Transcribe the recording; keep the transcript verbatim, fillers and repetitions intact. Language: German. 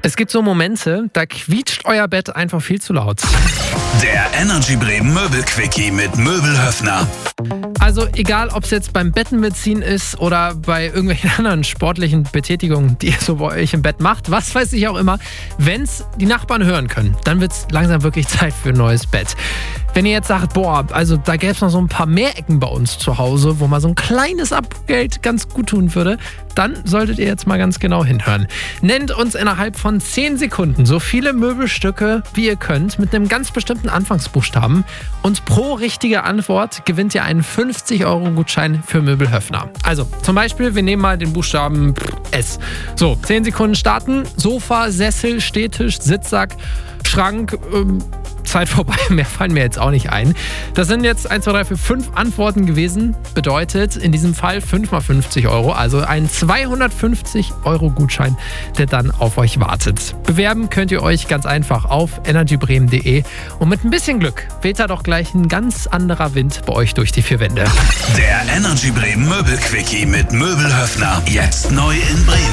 Es gibt so Momente, da quietscht euer Bett einfach viel zu laut. Der Energy Bremen Möbelquickie mit Möbelhöfner. Also egal, ob es jetzt beim Bettenbeziehen ist oder bei irgendwelchen anderen sportlichen Betätigungen, die ihr so bei euch im Bett macht, was weiß ich auch immer, wenn es die Nachbarn hören können, dann wird es langsam wirklich Zeit für ein neues Bett. Wenn ihr jetzt sagt, boah, also da gäbe es noch so ein paar mehr Ecken bei uns zu Hause, wo mal so ein kleines Upgrade ganz gut tun würde, dann solltet ihr jetzt mal ganz genau hinhören. Nennt uns innerhalb von zehn Sekunden so viele Möbelstücke, wie ihr könnt, mit einem ganz bestimmten Anfangsbuchstaben. Und pro richtige Antwort gewinnt ihr einen fünfzig Euro Gutschein für Möbelhöfner. Also zum Beispiel, wir nehmen mal den Buchstaben S. So, zehn Sekunden starten. Sofa, Sessel, Stehtisch, Sitzsack, Schrank, ähm, Zeit vorbei, mehr fallen mir jetzt auch nicht ein. Das sind jetzt eins, zwei, drei, vier, fünf Antworten gewesen. Bedeutet in diesem Fall fünf mal fünfzig Euro, also ein zweihundertfünfzig Euro Gutschein, der dann auf euch wartet. Bewerben könnt ihr euch ganz einfach auf energy bremen punkt de und mit ein bisschen Glück weht da doch gleich ein ganz anderer Wind bei euch durch die vier Wände. Der Energy Bremen Möbelquickie mit Möbelhöfner. Jetzt neu in Bremen.